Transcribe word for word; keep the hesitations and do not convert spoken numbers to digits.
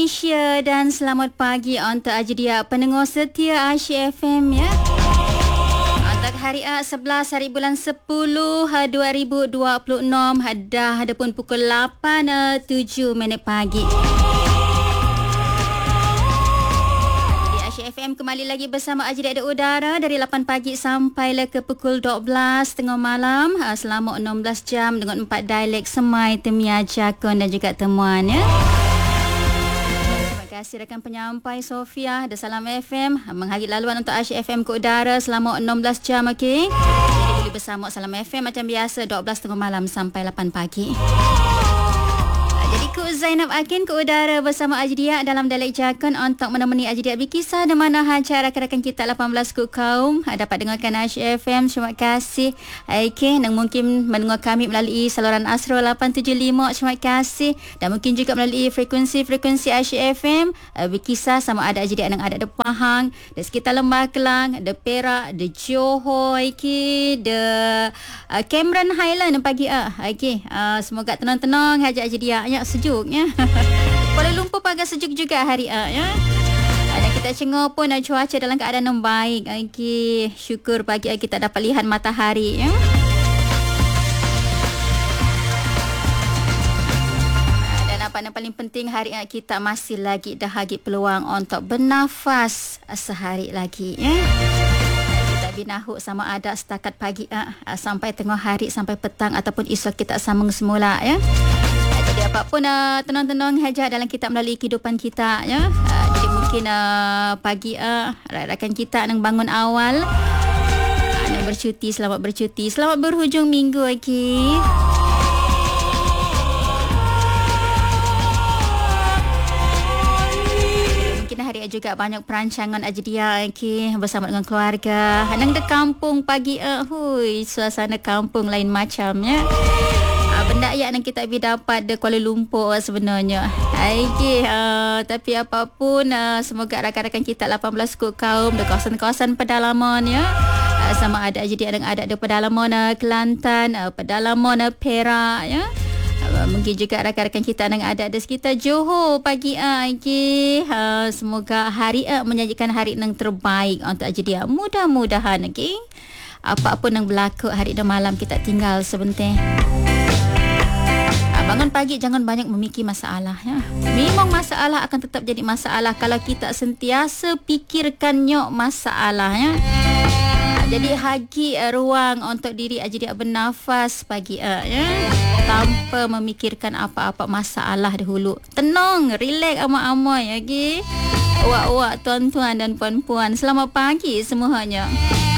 Malaysia dan selamat pagi untuk ajidia pendengar setia Asyik F M ya. Untuk hari A sebelas hari bulan sepuluh dua ribu dua puluh enam dah ada pun pukul lapan tujuh minit pagi. F M kembali lagi bersama Ajidia Ada Udara dari lapan pagi sampai ke pukul dua belas tengah malam selama enam belas jam dengan empat dialek Semai, Temia, Jakun dan juga Temuan ya. Terima kasih rakan penyampai Sofia dan Salam F M menghari laluan untuk Asyik F M ke udara selama enam belas jam okey. Jadi boleh bersama Salam F M macam biasa dua belas tengah malam sampai lapan pagi. Jadi Ku Zainab Akin ke udara bersama Ajidia dalam dialek Jakun untuk menemani Ajidia berkisah di mana hajar rakan-rakan kita lapan belas ku kaum dapat dengarkan Asyik F M. Terima kasih. Okay, dan mungkin mendengar kami melalui saluran Astro lapan tujuh lima. Terima kasih. Dan mungkin juga melalui frekuensi-frekuensi Asyik F M berkisah sama ada Ajidia yang ada di Pahang, di sekitar Lembah Kelang, di Perak, di Johor, okay, di uh, Cameron Highland pagi ah. Okay, uh, semoga tenang-tenang hajar Ajidia ya. Sejuknya. Kuala Lumpur pagi sejuk juga hari A ya. Dan kita tengok pun cuaca dalam keadaan yang baik. Okey, syukur pagi kita dapat lihat matahari ya. Dan apa yang paling penting hari A kita masih lagi dah lagi peluang untuk bernafas sehari lagi ya. Kita binahuk sama ada setakat pagi ah, sampai tengah hari sampai petang ataupun esok kita sambung semula ya. Jadi apapun uh, tenang-tenang hajar dalam kita melalui kehidupan kita ya. Uh, jadi mungkin uh, pagi uh, rakan kita nak bangun awal, uh, nak bercuti, selamat bercuti, selamat berhujung minggu okey. Mungkin hari juga banyak perancangan Ajidia okey bersama dengan keluarga. Nang de kampung pagi uh, hui suasana kampung lain macam ya. Benda yang kita boleh dapat di Kuala Lumpur sebenarnya. Okay, uh, tapi apapun uh, semoga rakan-rakan kita lapan belas ku kaum di kawasan-kawasan pedalaman ya. Uh, sama ada Ajidia yang ada di pedalaman uh, Kelantan, uh, pedalaman uh, Perak ya. Uh, mungkin juga rakan-rakan kita yang ada di sekitar Johor pagi uh, okay. uh, semoga hari uh, menyajikan hari yang terbaik untuk Ajidia. Mudah-mudahan okay. Apa-apa yang berlaku hari dan malam kita tinggal sebentar. Bangun pagi jangan banyak memikir masalah ya. Memang masalah akan tetap jadi masalah kalau kita sentiasa fikirkannya masalah ya. Jadi hagi ruang untuk diri Ajidia bernafas pagi ya. Tanpa memikirkan apa-apa masalah dahulu. Tenang, relax amat-amat okey. Awak-awak tuan-tuan dan puan-puan, selamat pagi semuanya.